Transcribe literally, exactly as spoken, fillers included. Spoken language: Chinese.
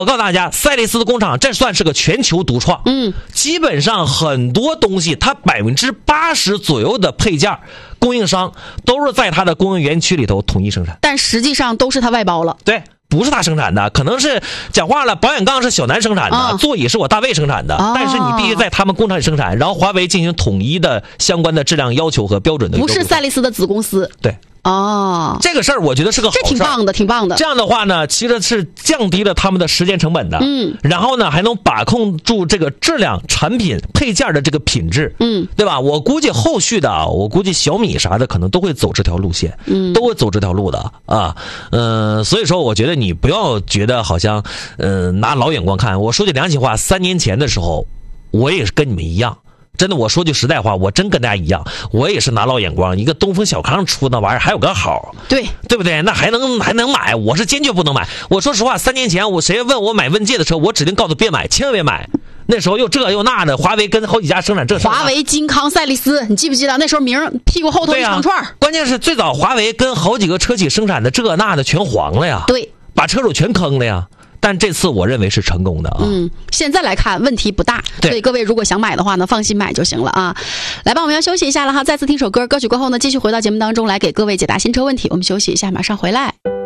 我告诉大家，赛力斯的工厂这算是个全球独创。 嗯， 基本上很多东西，它百分之八十左右的配件供应商都是在它的供应园区里头统一生产， 但实际上都是他外包了。 对。不是他生产的，可能是讲话了，保险杠是小南生产的， 哦、 座椅是我大卫生产的、 哦， 但是你必须在他们工厂里生产，然后华为进行统一的相关的质量要求和标准的。 不是赛力斯的子公司。 对。 哦， 这个事儿我觉得是个好事， 这挺棒的，挺棒的。 这样的话呢，其实是降低了他们的时间成本的， 嗯， 然后呢还能把控住这个质量、产品配件的这个品质， 嗯， 对吧？我估计后续的啊，我估计小米啥的可能都会走这条路线， 嗯， 都会走这条路的啊，嗯、呃，所以说我觉得你不要觉得好像，嗯、呃，拿老眼光看。我说句良心话，三年前的时候，我也是跟你们一样。真的，我说句实在话，我真跟大家一样，我也是拿老眼光。一个东风小康出那玩意儿还有个好， 对对不对？那还能还能买？我是坚决不能买。我说实话，三年前我谁问我买问界的车，我指定告诉别买，千万别买。那时候又这又那的，华为跟好几家生产这华为、金康、赛力斯，你记不记得那时候名屁股后头一长串、啊？ 关键是最早华为跟好几个车企生产的这那的全黄了呀， 对， 把车主全坑了呀。但这次我认为是成功的啊。 嗯，现在来看问题不大，所以各位如果想买的话呢，放心买就行了啊。来吧，我们要休息一下了哈，再次听首歌，歌曲过后呢，继续回到节目当中来给各位解答新车问题。我们休息一下，马上回来。